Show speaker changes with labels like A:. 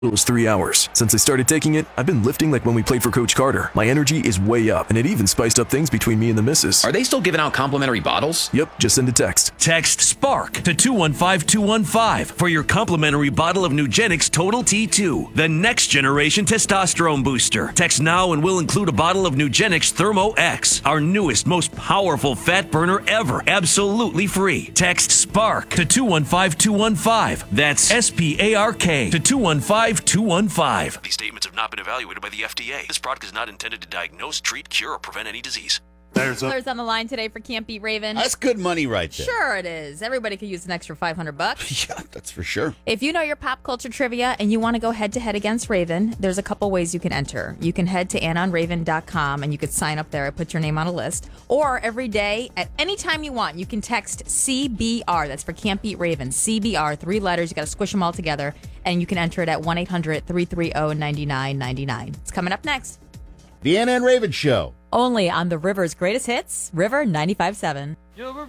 A: was 3 hours. Since I started taking it, I've been lifting like when we played for Coach Carter. My energy is way up, and it even spiced up things between me and the missus.
B: Are they still giving out complimentary bottles?
A: Yep, just send a text.
C: Text SPARK to 215-215 for your complimentary bottle of Nugenix Total T2, the next generation testosterone booster. Text now and we'll include a bottle of Nugenix Thermo X, our newest, most powerful fat burner ever, absolutely free. Text SPARK to 215-215. That's SPARK to 215-215. These statements have not been evaluated by the FDA. This product is not intended to diagnose, treat, cure, or prevent any disease.
D: There's on the line today for Can't Beat Raven.
E: That's good money right there.
D: Sure it is. Everybody could use an extra $500.
E: Yeah, that's for sure.
D: If you know your pop culture trivia and you want to go head-to-head against Raven, there's a couple ways you can enter. You can head to AnnOnRaven.com and you could sign up there and put your name on a list. Or every day, at any time you want, you can text CBR. That's for Can't Beat Raven. CBR, 3 letters. You got to squish them all together. And you can enter it at 1-800-330-9999. It's coming up next.
E: The Ann and Raven Show.
D: Only on the River's Greatest Hits, River 95.7.